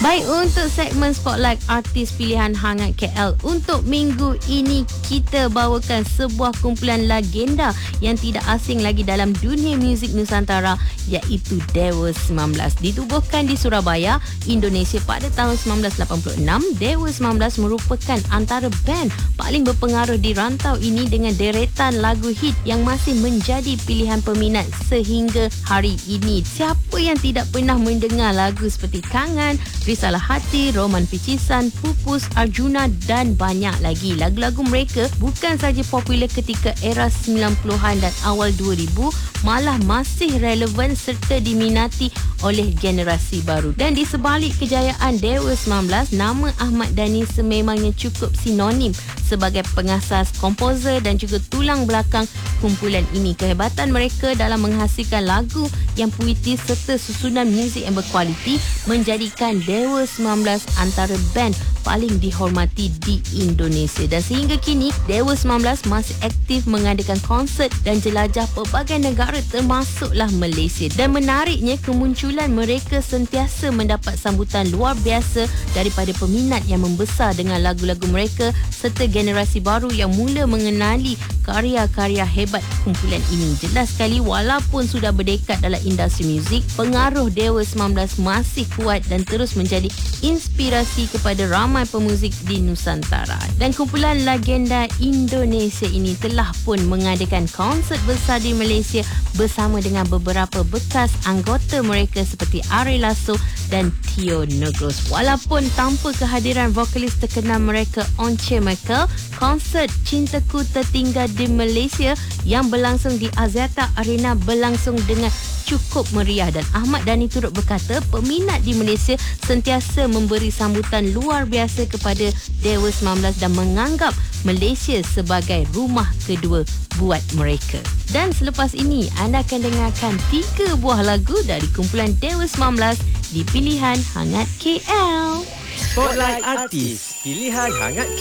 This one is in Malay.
Baik, untuk segmen Spotlight Artis Pilihan Hangat KL untuk minggu ini, kita bawakan sebuah kumpulan legenda yang tidak asing lagi dalam dunia muzik Nusantara, iaitu Dewa 19. Ditubuhkan di Surabaya, Indonesia pada tahun 1986, Dewa 19 merupakan antara band paling berpengaruh di rantau ini dengan deretan lagu hit yang masih menjadi pilihan peminat sehingga hari ini. Siapa yang tidak pernah mendengar lagu seperti Kangen, Risalah Hati, Roman Picisan, Pupus, Arjuna dan banyak lagi. Lagu-lagu mereka bukan saja popular ketika era 90-an dan awal 2000, malah masih relevan serta diminati oleh generasi baru. Dan di sebalik kejayaan Dewa 19, nama Ahmad Dhani sememangnya cukup sinonim sebagai pengasas, komposer dan juga tulang belakang kumpulan ini. Kehebatan mereka dalam menghasilkan lagu yang puitis serta susunan muzik yang berkualiti menjadikan Dewa 19 antara band paling dihormati di Indonesia. Dan sehingga kini, Dewa 19 masih aktif mengadakan konsert dan jelajah pelbagai negara termasuklah Malaysia. Dan menariknya, kemunculan mereka sentiasa mendapat sambutan luar biasa daripada peminat yang membesar dengan lagu-lagu mereka serta generasi baru yang mula mengenali karya-karya hebat kumpulan ini. Jelas sekali, walaupun sudah berdekad dalam industri muzik, pengaruh Dewa 19 masih kuat dan terus menjadi inspirasi kepada ramai pemuzik di Nusantara. Dan kumpulan legenda Indonesia ini telah pun mengadakan konsert besar di Malaysia bersama dengan beberapa bekas anggota mereka seperti Ari Lasso dan Tio Negros. Walaupun tanpa kehadiran vokalis terkenal mereka Once Michael, konsert Cintaku Tertinggal di Malaysia yang berlangsung di Axiata Arena berlangsung dengan cukup meriah. Dan Ahmad Dhani turut berkata peminat di Malaysia sentiasa memberi sambutan luar biasa kepada Dewa 19 dan menganggap Malaysia sebagai rumah kedua buat mereka. Dan selepas ini anda akan dengarkan 3 buah lagu dari kumpulan Dewa 19 di Pilihan Hangat KL. Spotlight Artis Pilihan Hangat